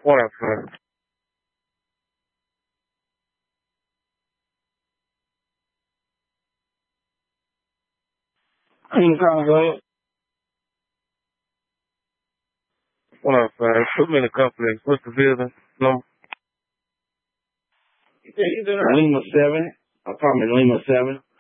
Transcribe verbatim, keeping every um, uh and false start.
What up, sir? You trying to go ahead? What up, sir? Put me in the company. What's the business? No. Yeah, you doing Lima seven. Apartment Lima seven.